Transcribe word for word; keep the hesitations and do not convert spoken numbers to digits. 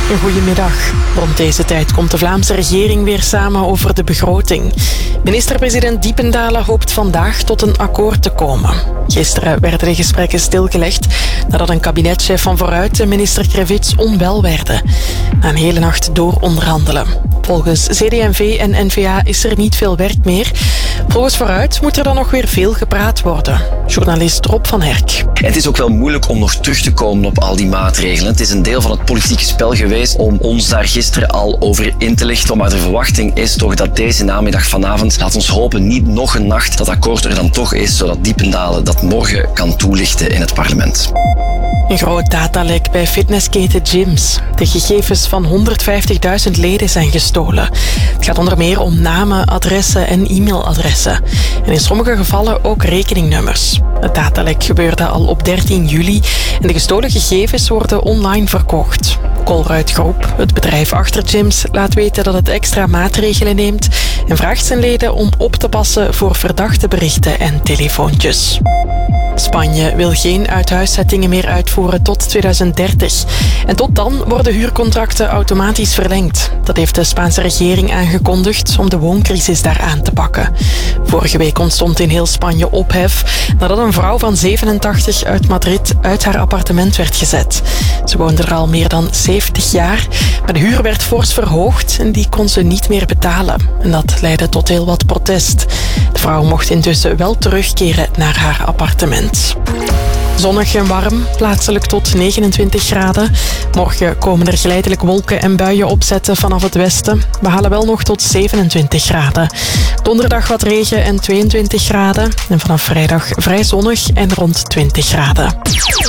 Goedemiddag. Rond deze tijd komt de Vlaamse regering weer samen over de begroting. Minister-president Diependalen hoopt vandaag tot een akkoord te komen. Gisteren werden de gesprekken stilgelegd nadat een kabinetchef van Vooruit en minister Krevits onwel werden. Na een hele nacht door onderhandelen. Volgens C D en V en N V A is er niet veel werk meer. Volgens Vooruit moet er dan nog weer veel gepraat worden. Journalist Rob van Herk. Het is ook wel moeilijk om nog terug te komen op al die maatregelen. Het is een deel van het politieke spel geweest om ons daar gisteren al over in te lichten. Maar de verwachting is toch dat deze namiddag vanavond, laat ons hopen, niet nog een nacht dat akkoord er dan toch is, zodat Diependalen dat morgen kan toelichten in het parlement. Een groot datalek bij fitnessketen Gyms. De gegevens van honderdvijftigduizend leden zijn gestolen. Het gaat onder meer om namen, adressen en e-mailadressen. En in sommige gevallen ook rekeningnummers. Het datalek gebeurde al op dertien juli en de gestolen gegevens worden online verkocht. Colruyt Groep, het bedrijf achter Gyms, laat weten dat het extra maatregelen neemt en vraagt zijn leden om op te passen voor verdachte berichten en telefoontjes. Spanje wil geen uithuiszettingen meer uitvoeren tot tweeduizend dertig. En tot dan worden huurcontracten automatisch verlengd. Dat heeft de Spaanse regering aangekondigd om de wooncrisis daar aan te pakken. Vorige week ontstond in heel Spanje ophef nadat een vrouw van zevenentachtig uit Madrid uit haar appartement werd gezet. Ze woonde er al meer dan zeventig jaar, maar de huur werd fors verhoogd en die kon ze niet meer betalen. En dat leidde tot heel wat protest. De vrouw mocht intussen wel terugkeren naar haar appartement. Zonnig en warm, plaatselijk tot negenentwintig graden. Morgen komen er geleidelijk wolken en buien opzetten vanaf het westen. We halen wel nog tot zevenentwintig graden. Donderdag wat regen en tweeëntwintig graden. En vanaf vrijdag vrij zonnig en rond twintig graden.